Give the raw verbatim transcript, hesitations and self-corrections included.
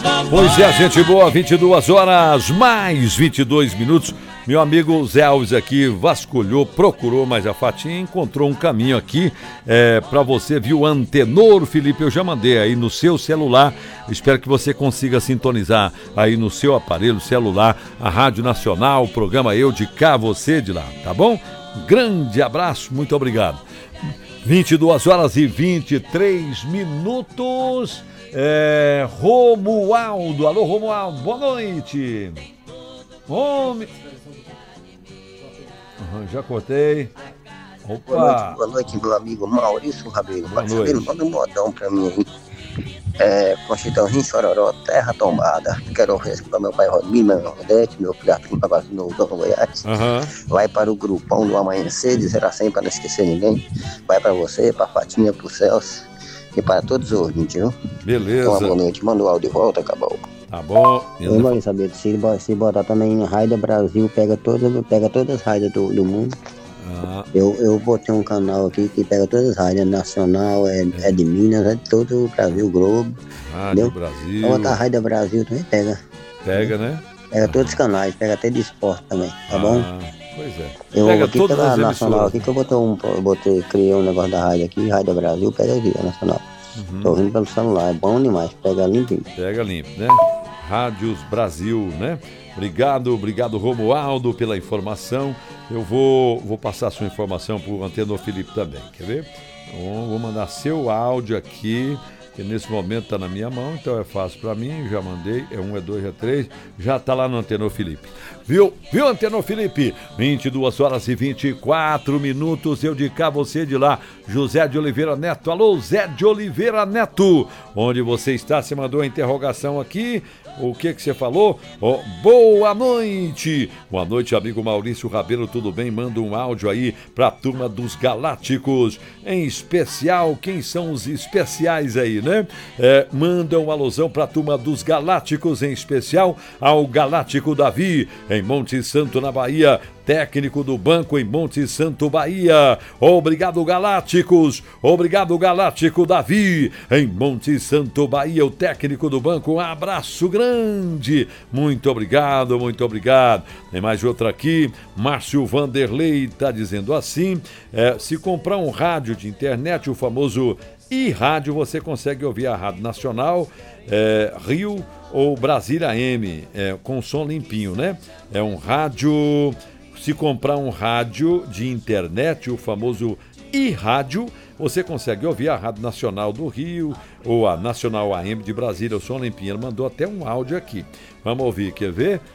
Pois é, gente boa, vinte e duas horas, mais vinte e dois minutos. Meu amigo Zé Alves aqui vasculhou, procurou, mas a Fatinha encontrou um caminho aqui é, para você, viu? Antenor, Felipe, eu já mandei aí no seu celular. Espero que você consiga sintonizar aí no seu aparelho celular a Rádio Nacional, o programa Eu de Cá, Você de Lá, tá bom? Grande abraço, muito obrigado. vinte e duas horas e vinte e três minutos. É, Romualdo, alô Romualdo, boa noite. Homem. Uhum, já cortei. Opa. Boa noite, boa noite, meu amigo Maurício Rabelo. Marcelo, manda um modão pra mim aí. É, Conchitãozinho, Chororó, Terra Tombada. Quero responder meu pai Rodrigo, meu Nordeste, meu filho Arthur, meu vazio no Dom Goiás. Uhum. Vai para o grupão do amanhecer, de zero a cem, para não esquecer ninguém. Vai para você, para Fatinha, pro Celso e para todos os ouvintes, viu? Beleza. Então, uma boa noite, manda o áudio de volta, acabou. Tá bom. Eu não saber se, se botar também em Raida Brasil, pega todas, pega todas as raidas do, do mundo. Ah. Eu, eu botei um canal aqui que pega todas as rádios, nacional, é, é de Minas, é de todo o Brasil, Globo. Rádio Brasil. Vou botar a Rádio Brasil também, pega. Pega, né? Pega ah. todos os canais, pega até de esporte também, tá ah, bom? Pois é. Eu pega aqui pela nacional aqui, que eu botei um, eu botei, criei um negócio da rádio aqui, Rádio Brasil, pega aqui, a nacional. Uhum. Tô ouvindo pelo celular, é bom demais, pega limpinho. Pega limpo, né? Rádios Brasil, né? Obrigado, obrigado Romualdo pela informação. Eu vou, vou passar a sua informação para o Antenor Felipe também, quer ver? Então, vou mandar seu áudio aqui, que nesse momento está na minha mão, então é fácil para mim, já mandei, é um, é dois, é três, já está lá no Antenor Felipe. Viu? Viu, Antenor Felipe? vinte e duas horas e vinte e quatro minutos, eu de cá, você de lá. José de Oliveira Neto, alô, Zé de Oliveira Neto, onde você está? Você mandou a interrogação aqui, o que que você falou? Oh, boa noite! Boa noite, amigo Maurício Rabelo, tudo bem? Manda um áudio aí pra turma dos Galácticos, em especial, quem são os especiais aí, né? É, manda uma alusão pra turma dos Galácticos, em especial ao Galáctico Davi, em Monte Santo, na Bahia, técnico do banco em Monte Santo, Bahia. Obrigado, Galácticos. Obrigado, Galáctico Davi, em Monte Santo, Bahia, o técnico do banco. Um abraço grande. Muito obrigado, muito obrigado. Tem mais outra aqui. Márcio Vanderlei está dizendo assim, é, se comprar um rádio de internet, o famoso iRádio, você consegue ouvir a Rádio Nacional, é, Rio ou Brasília A M, é, com som limpinho, né? É um rádio... Se comprar um rádio de internet, o famoso iRádio, você consegue ouvir a Rádio Nacional do Rio ou a Nacional A M de Brasília, o som limpinho. Ele mandou até um áudio aqui. Vamos ouvir, quer ver?